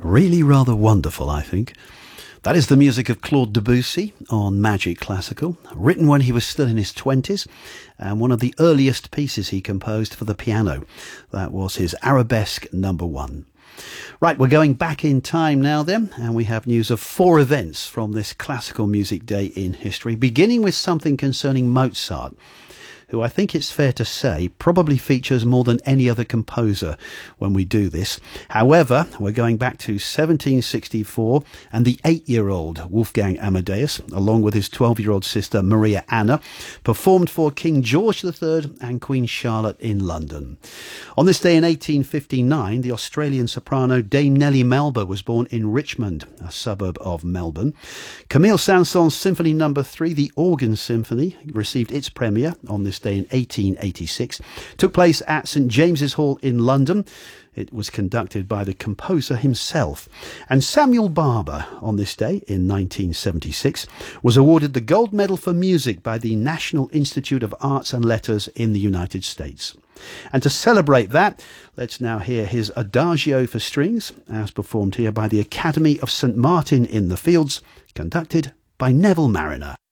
Really rather wonderful, I think. That is the music of Claude Debussy on Magic Classical, written when he was still in his 20s, and one of the earliest pieces he composed for the piano. That was his Arabesque number 1. Right, we're going back in time now then, and we have news of 4 events from this classical music day in history, beginning with something concerning Mozart, who I think it's fair to say probably features more than any other composer when we do this. However, we're going back to 1764, and the 8-year-old Wolfgang Amadeus, along with his 12-year-old sister Maria Anna, performed for King George III and Queen Charlotte in London. On this day in 1859, the Australian soprano Dame Nellie Melba was born in Richmond, a suburb of Melbourne. Camille Saint-Saëns' Symphony No. 3, the Organ Symphony, received its premiere on this day in 1886, took place at St James's Hall in London. It was conducted by the composer himself. And Samuel Barber, on this day in 1976, was awarded the Gold Medal for Music by the National Institute of Arts and Letters in the United States. And to celebrate that, let's now hear his Adagio for strings, as performed here by the Academy of St Martin in the Fields, conducted by Neville Marriner.